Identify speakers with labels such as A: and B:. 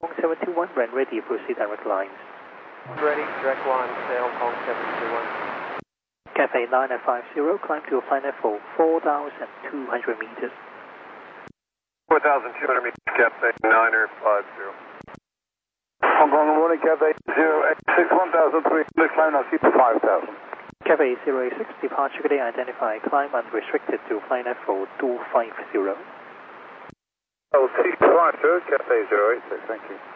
A: 721, when ready, proceed direct lines.
B: Ready, direct line, stay Hong Kong 721.
A: Cathay 950, climb to a planet for 4,200 meters.
C: 4,200 meters, Cathay 950.
D: Hong Kong, good morning, Cathay 086, 1,300, climb now, keep to 5,000.
A: Cathay 086, departure today identified, climb unrestricted to planet for 250.
D: Oh, 250, Cathay 086, thank you.